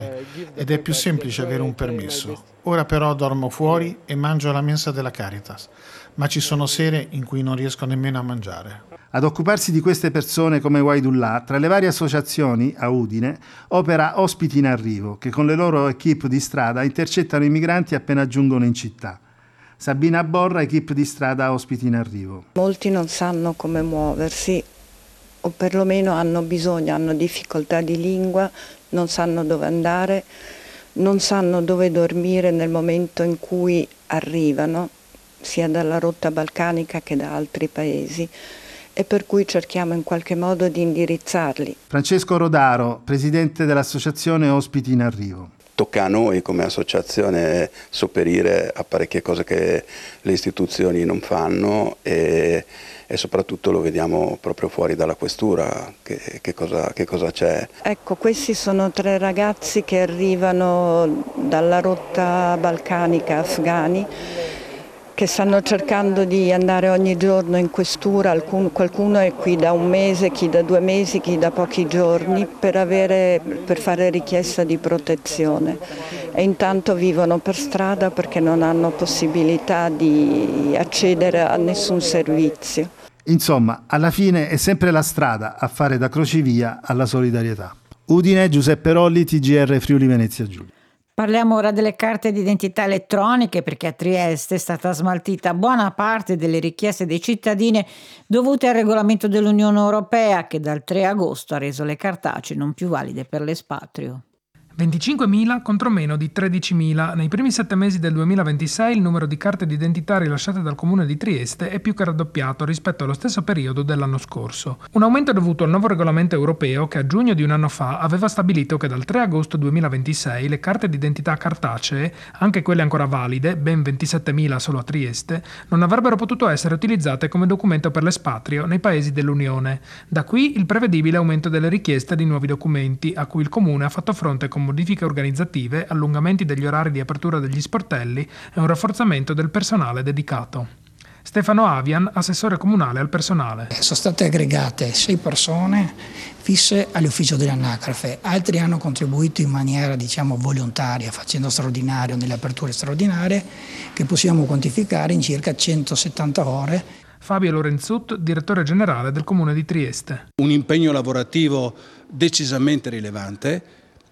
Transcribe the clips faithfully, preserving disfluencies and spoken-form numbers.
ed è più semplice avere un permesso. Ora però dormo fuori e mangio alla mensa della Caritas, ma ci sono sere in cui non riesco nemmeno a mangiare. Ad occuparsi di queste persone come Waidullah, tra le varie associazioni, a Udine, opera Ospiti in Arrivo, che con le loro equip di strada intercettano i migranti appena giungono in città. Sabina Borra, equip di strada Ospiti in Arrivo. Molti non sanno come muoversi, o perlomeno hanno bisogno, hanno difficoltà di lingua, non sanno dove andare, non sanno dove dormire nel momento in cui arrivano, sia dalla rotta balcanica che da altri paesi, e per cui cerchiamo in qualche modo di indirizzarli. Francesco Rodaro, presidente dell'associazione Ospiti in Arrivo. Tocca a noi come associazione sopperire a parecchie cose che le istituzioni non fanno e, e soprattutto lo vediamo proprio fuori dalla questura, che, che, cosa, che cosa c'è. Ecco, questi sono tre ragazzi che arrivano dalla rotta balcanica afghani, che stanno cercando di andare ogni giorno in questura. Alcun, qualcuno è qui da un mese, chi da due mesi, chi da pochi giorni, per, avere, per fare richiesta di protezione. E intanto vivono per strada perché non hanno possibilità di accedere a nessun servizio. Insomma, alla fine è sempre la strada a fare da crocevia alla solidarietà. Udine, Giuseppe Rolli, T G R Friuli Venezia Giulia. Parliamo ora delle carte d'identità elettroniche, perché a Trieste è stata smaltita buona parte delle richieste dei cittadini dovute al regolamento dell'Unione Europea, che dal tre agosto ha reso le cartacee non più valide per l'espatrio. venticinquemila contro meno di tredicimila. Nei primi sette mesi del duemilaventisei il numero di carte d'identità rilasciate dal Comune di Trieste è più che raddoppiato rispetto allo stesso periodo dell'anno scorso. Un aumento dovuto al nuovo regolamento europeo che a giugno di un anno fa aveva stabilito che dal tre agosto duemilaventisei le carte d'identità cartacee, anche quelle ancora valide, ben ventisettemila solo a Trieste, non avrebbero potuto essere utilizzate come documento per l'espatrio nei paesi dell'Unione. Da qui il prevedibile aumento delle richieste di nuovi documenti, a cui il Comune ha fatto fronte con modifiche organizzative, allungamenti degli orari di apertura degli sportelli e un rafforzamento del personale dedicato. Stefano Avian, assessore comunale al personale. Sono state aggregate sei persone fisse all'ufficio dell'anagrafe, altri hanno contribuito in maniera diciamo volontaria, facendo straordinario nelle aperture straordinarie, che possiamo quantificare in circa centosettanta ore. Fabio Lorenzut, direttore generale del Comune di Trieste. Un impegno lavorativo decisamente rilevante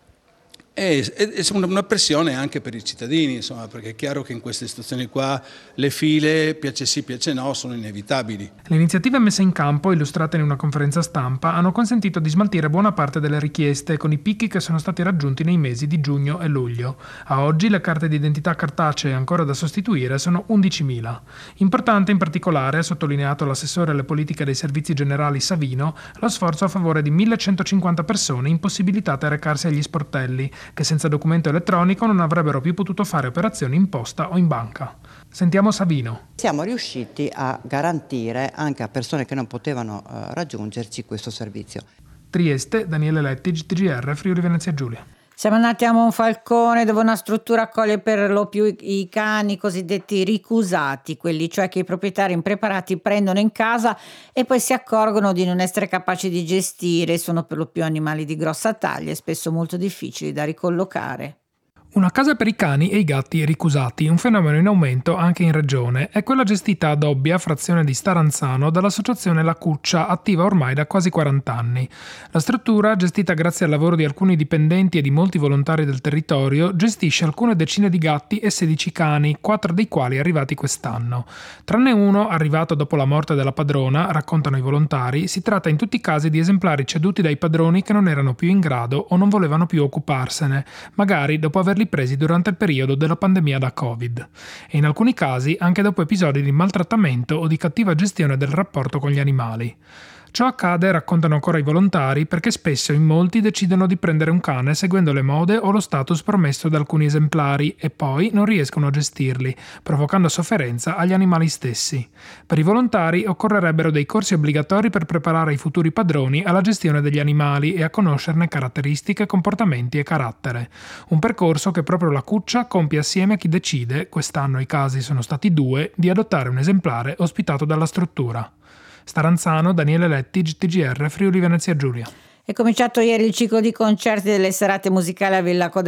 e, e una pressione anche per i cittadini, insomma, perché è chiaro che in queste situazioni qua le file, piace sì, piace no, sono inevitabili. Le iniziative messe in campo, illustrate in una conferenza stampa, hanno consentito di smaltire buona parte delle richieste, con i picchi che sono stati raggiunti nei mesi di giugno e luglio. A oggi le carte d'identità cartacee ancora da sostituire sono undicimila. Importante in particolare, ha sottolineato l'assessore alle politiche dei servizi generali Savino, lo sforzo a favore di millecentocinquanta persone impossibilitate a recarsi agli sportelli, che senza documento elettronico non avrebbero più potuto fare operazioni in posta o in banca. Sentiamo Savino. Siamo riusciti a garantire anche a persone che non potevano uh, raggiungerci questo servizio. Trieste, Daniele Lettig, T G R Friuli Venezia Giulia. Siamo andati a Monfalcone, dove una struttura accoglie per lo più i cani cosiddetti ricusati, quelli cioè che i proprietari impreparati prendono in casa e poi si accorgono di non essere capaci di gestire. Sono per lo più animali di grossa taglia e spesso molto difficili da ricollocare. Una casa per i cani e i gatti ricusati, un fenomeno in aumento anche in regione, è quella gestita ad Obbia, frazione di Staranzano, dall'associazione La Cuccia, attiva ormai da quasi quaranta anni. La struttura, gestita grazie al lavoro di alcuni dipendenti e di molti volontari del territorio, gestisce alcune decine di gatti e sedici cani, quattro dei quali arrivati quest'anno. Tranne uno, arrivato dopo la morte della padrona, raccontano i volontari, si tratta in tutti i casi di esemplari ceduti dai padroni che non erano più in grado o non volevano più occuparsene, magari dopo aver presi durante il periodo della pandemia da Covid e in alcuni casi anche dopo episodi di maltrattamento o di cattiva gestione del rapporto con gli animali. Ciò accade, raccontano ancora i volontari, perché spesso in molti decidono di prendere un cane seguendo le mode o lo status promesso da alcuni esemplari e poi non riescono a gestirli, provocando sofferenza agli animali stessi. Per i volontari occorrerebbero dei corsi obbligatori per preparare i futuri padroni alla gestione degli animali e a conoscerne caratteristiche, comportamenti e carattere. Un percorso che proprio la Cuccia compie assieme a chi decide, quest'anno i casi sono stati due, di adottare un esemplare ospitato dalla struttura. Staranzano, Daniele Lettig, T G R Friuli Venezia Giulia. È cominciato ieri il ciclo di concerti delle serate musicali a Villa Codè